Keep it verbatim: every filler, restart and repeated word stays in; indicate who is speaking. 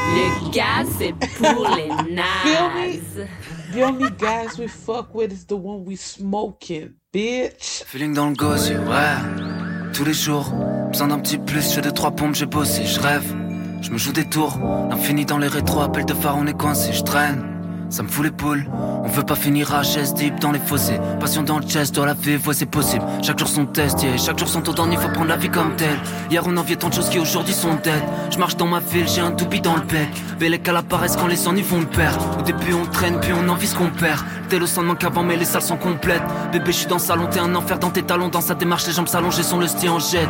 Speaker 1: Le gaz, c'est pour les nazes.
Speaker 2: The only guys we fuck with is the one we smoking, bitch.
Speaker 3: Feeling dans le gosier, ouais. Tous les jours, besoin d'un petit plus, j'ai deux trois pompes, j'ai bossé, je rêve. Je me joue des tours, l'infini dans les rétros, appel de phare, on est coincé, je traîne. Ça me fout les poules, on veut pas finir à chaise deep dans les fossés. Passion dans le chest, doit la vivre, ouais c'est possible. Chaque jour son test, yeah. Chaque jour son taux d'ennui, faut prendre la vie comme telle. Hier on enviait tant de choses qui aujourd'hui sont dead. Je marche dans ma ville, j'ai un toupie dans le bec. Bélec à la paresse quand les ennuis vont le perdre. Au début on traîne, puis on envie ce qu'on perd. Tel au sang manque avant mais les salles sont complètes. Bébé je suis dans le salon, t'es un enfer dans tes talons. Dans sa démarche les jambes s'allongent, son le sti en jet.